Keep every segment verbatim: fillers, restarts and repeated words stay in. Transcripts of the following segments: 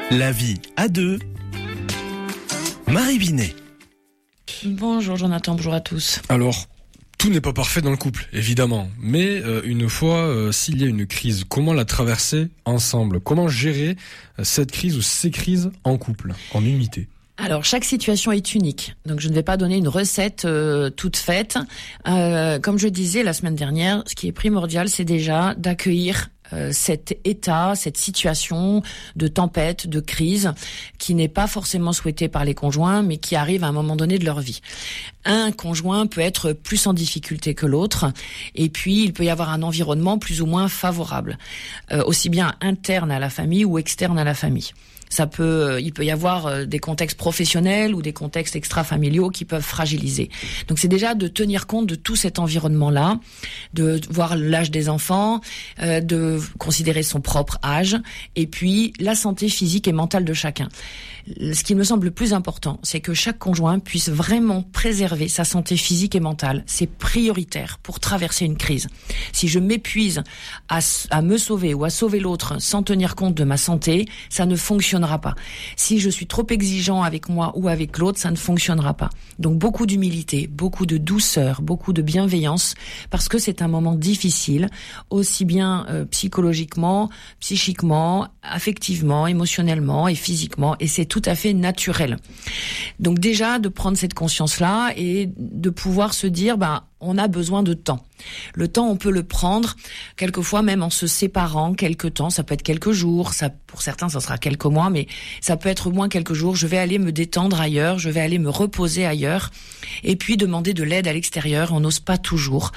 La vie à deux. Marie Binet. Bonjour Jonathan, bonjour à tous. Alors, tout n'est pas parfait dans le couple, évidemment. Mais euh, une fois, euh, s'il y a une crise, comment la traverser ensemble ? Comment gérer euh, cette crise ou ces crises en couple, en unité ? Alors, chaque situation est unique. Donc, je ne vais pas donner une recette euh, toute faite. Euh, comme je disais la semaine dernière, ce qui est primordial, c'est déjà d'accueillir Euh, cet état, cette situation de tempête, de crise, qui n'est pas forcément souhaitée par les conjoints, mais qui arrive à un moment donné de leur vie. Un conjoint peut être plus en difficulté que l'autre, et puis il peut y avoir un environnement plus ou moins favorable, euh, aussi bien interne à la famille ou externe à la famille. Ça peut, il peut y avoir des contextes professionnels ou des contextes extra-familiaux qui peuvent fragiliser. Donc c'est déjà de tenir compte de tout cet environnement-là, de voir l'âge des enfants, euh, de considérer son propre âge, et puis la santé physique et mentale de chacun. Ce qui me semble le plus important, c'est que chaque conjoint puisse vraiment préserver sa santé physique et mentale. C'est prioritaire pour traverser une crise. Si je m'épuise à, à me sauver ou à sauver l'autre sans tenir compte de ma santé, ça ne fonctionnera pas. Si je suis trop exigeant avec moi ou avec l'autre, ça ne fonctionnera pas. Donc beaucoup d'humilité, beaucoup de douceur, beaucoup de bienveillance, parce que c'est un moment difficile, aussi bien euh, psychologiquement, psychiquement, affectivement, émotionnellement et physiquement, et c'est tout à fait naturel. Donc déjà, de prendre cette conscience-là et de pouvoir se dire, ben, on a besoin de temps. Le temps, on peut le prendre, quelquefois même en se séparant quelques temps. Ça peut être quelques jours, ça, pour certains, ça sera quelques mois, mais ça peut être au moins quelques jours. Je vais aller me détendre ailleurs, je vais aller me reposer ailleurs, et puis demander de l'aide à l'extérieur. On n'ose pas toujours.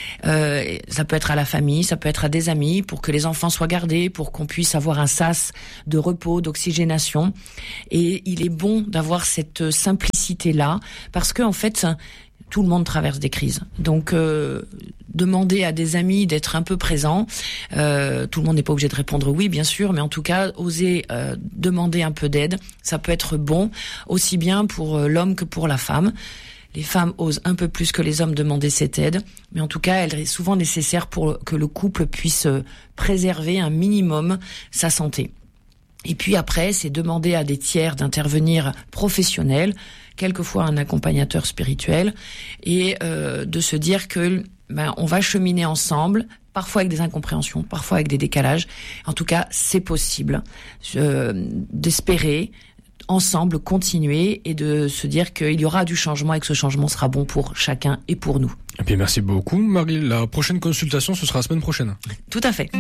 Euh, ça peut être à la famille, ça peut être à des amis, pour que les enfants soient gardés, pour qu'on puisse avoir un sas de repos, d'oxygénation. Et il est bon d'avoir cette simplicité-là, parce que en fait, tout le monde traverse des crises. Donc, euh, demander à des amis d'être un peu présents. Euh, tout le monde n'est pas obligé de répondre oui, bien sûr, mais en tout cas, oser euh, demander un peu d'aide, ça peut être bon, aussi bien pour euh, l'homme que pour la femme. Les femmes osent un peu plus que les hommes demander cette aide, mais en tout cas, elle est souvent nécessaire pour que le couple puisse préserver un minimum sa santé. Et puis après, c'est demander à des tiers d'intervenir professionnels, quelquefois un accompagnateur spirituel, et euh, de se dire que ben, on va cheminer ensemble, parfois avec des incompréhensions, parfois avec des décalages. En tout cas, c'est possible euh, d'espérer ensemble continuer et de se dire qu'il y aura du changement et que ce changement sera bon pour chacun et pour nous. Et bien merci beaucoup Marie. La prochaine consultation, ce sera la semaine prochaine. Tout à fait.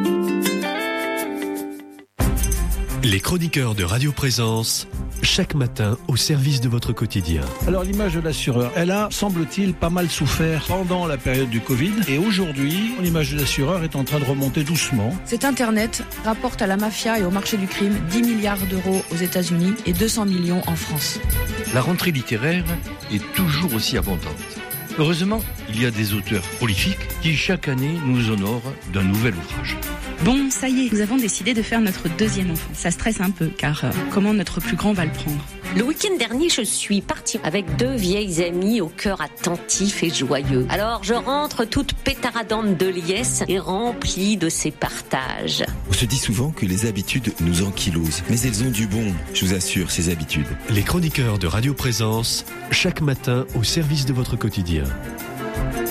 Les chroniqueurs de Radio Présence, chaque matin au service de votre quotidien. Alors l'image de l'assureur, elle a, semble-t-il, pas mal souffert pendant la période du Covid. Et aujourd'hui, l'image de l'assureur est en train de remonter doucement. Cet Internet rapporte à la mafia et au marché du crime dix milliards d'euros aux États-Unis et deux cents millions en France. La rentrée littéraire est toujours aussi abondante. Heureusement, il y a des auteurs prolifiques qui chaque année nous honorent d'un nouvel ouvrage. Bon, ça y est, nous avons décidé de faire notre deuxième enfant. Ça stresse un peu, car euh, comment notre plus grand va le prendre ? Le week-end dernier, je suis partie avec deux vieilles amies au cœur attentif et joyeux. Alors, je rentre toute pétaradante de liesse et remplie de ces partages. On se dit souvent que les habitudes nous ankylosent, mais elles ont du bon, je vous assure, ces habitudes. Les chroniqueurs de Radio Présence, chaque matin au service de votre quotidien.